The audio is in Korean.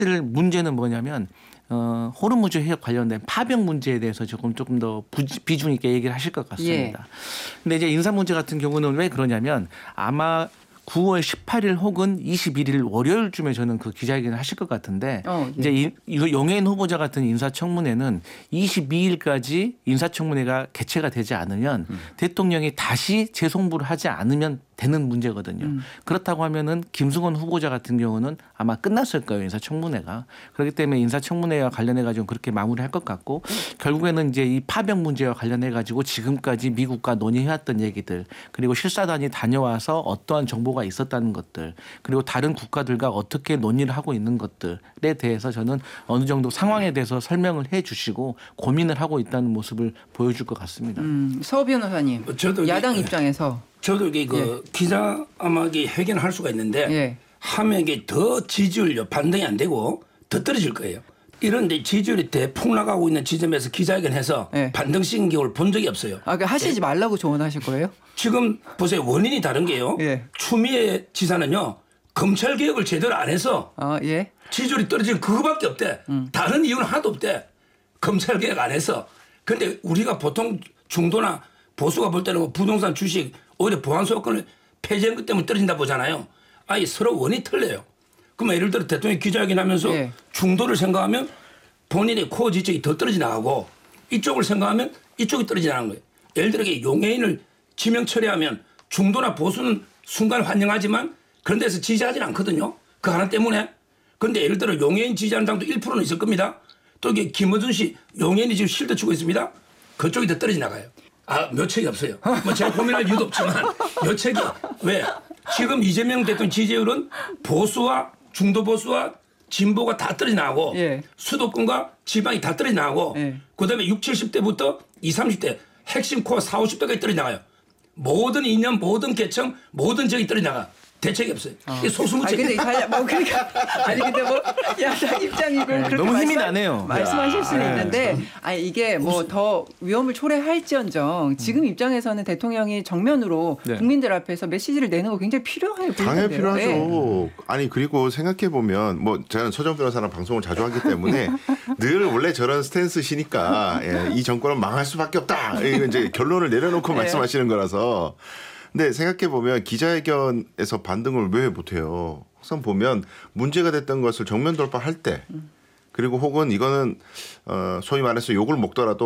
사실 문제는 뭐냐면 호르무즈 해협 관련된 파병 문제에 대해서 조금 더 비중 있게 얘기를 하실 것 같습니다. 근데 이제 인사 문제 같은 경우는 왜 그러냐면 아마 9월 18일 혹은 21일 월요일쯤에 저는 그 기자회견을 하실 것 같은데 이제 용해인 후보자 같은 인사청문회는 22일까지 인사청문회가 개최가 되지 않으면 대통령이 다시 재송부를 하지 않으면 되는 문제거든요. 그렇다고 하면은 김승원 후보자 같은 경우는 아마 끝났을 거예요. 인사청문회가. 그렇기 때문에 인사청문회와 관련해 가지고 그렇게 마무리할 것 같고 결국에는 이제 이 파병 문제와 관련해 가지고 지금까지 미국과 논의해왔던 얘기들 그리고 실사단이 다녀와서 어떠한 정보가 있었다는 것들 그리고 다른 국가들과 어떻게 논의를 하고 있는 것들에 대해서 저는 어느 정도 상황에 대해서 설명을 해 주시고 고민을 하고 있다는 모습을 보여줄 것 같습니다. 서 변호사님, 야당 입장에서. 저도 이게 기자 아마 회견할 수가 있는데 하면 이게 더 지지율 반등이 안 되고 더 떨어질 거예요. 이런데 지지율이 대폭락하고 있는 지점에서 기자회견해서 반등시킨 경우를 본 적이 없어요. 그러니까 하시지 말라고 조언하실 거예요? 지금 보세요. 원인이 다른 게요. 추미애 지사는요. 검찰 개혁을 제대로 안 해서 지지율이 떨어지는 그거밖에 없대. 다른 이유는 하나도 없대. 검찰 개혁 안 해서. 그런데 우리가 보통 중도나 보수가 볼 때는 부동산 주식 오히려 보안소유권을 폐지한 것 때문에 떨어진다 보잖아요. 아니 서로 원이 틀려요. 그러면 예를 들어 대통령이 기자회견하면서 중도를 생각하면 본인의 코어 지적이 더 떨어져 나가고 이쪽을 생각하면 이쪽이 떨어져 나가는 거예요. 예를 들어 용해인을 지명 처리하면 중도나 보수는 순간 환영하지만 그런 데서 지지하지는 않거든요. 그 하나 때문에. 그런데 예를 들어 용해인 지지하는 당도 1%는 있을 겁니다. 또 이게 김어준 씨 용해인이 지금 실드 치고 있습니다. 그쪽이 더 떨어져 나가요. 묘책이 없어요. 뭐 제가 고민할 이유도 없지만 묘책이 왜? 지금 이재명 대통령 지지율은 보수와 중도 보수와 진보가 다 떨어져 나가고 수도권과 지방이 다 떨어져 나가고 그다음에 60, 70대부터 20, 30대 핵심 코어 40, 50대까지 떨어져 나가요. 모든 이념, 모든 계층, 모든 지역이 떨어져 나가. 대책이 없어요. 이게 소수무책. 근데 근데 야당 입장이 그렇게 너무 힘이 나네요. 말씀하실 수는 있는데 이게 더 위험을 초래할지언정 지금 입장에서는 대통령이 정면으로 국민들 앞에서 메시지를 내는 거 굉장히 필요해요. 당연히 필요하죠. 아니 그리고 생각해 보면 저는 서정 변호사랑 방송을 자주 하기 때문에 늘 원래 저런 스탠스시니까 이 정권은 망할 수밖에 없다. 이거 이제 결론을 내려놓고 말씀하시는 거라서. 근데 생각해보면 기자회견에서 반등을 왜 못해요. 항상 보면 문제가 됐던 것을 정면 돌파할 때 그리고 혹은 이거는 소위 말해서 욕을 먹더라도